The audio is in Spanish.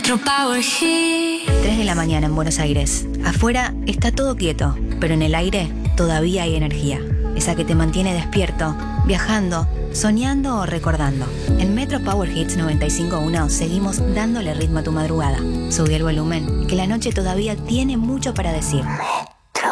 Metro Power Hit. 3 de la mañana en Buenos Aires. Afuera está todo quieto, pero en el aire todavía hay energía. Esa que te mantiene despierto, viajando, soñando o recordando. En Metro Power Hits 95.1 seguimos dándole ritmo a tu madrugada. Subí el volumen, que la noche todavía tiene mucho para decir.